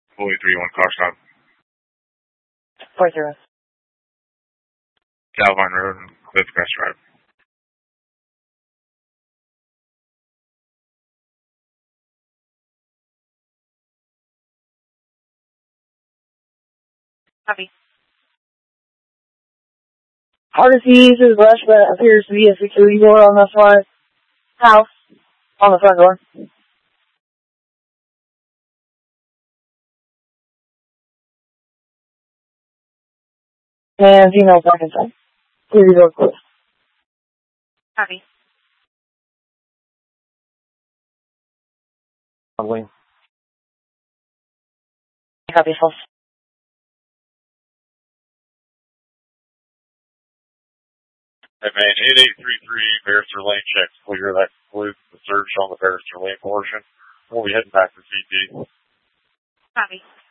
Fully 3-1 caution out. 4-0. Calvine Road and Cliffcrest Drive. Copy. Hardest uses rush, but appears to be a security door on the front house, on the front door. And female back inside. Security door closed. Copy. Wing. Copy, false. Hey man, 8833 Barrister Lane checks clear. That concludes the search on the Barrister Lane portion. We'll be heading back to CT. Copy.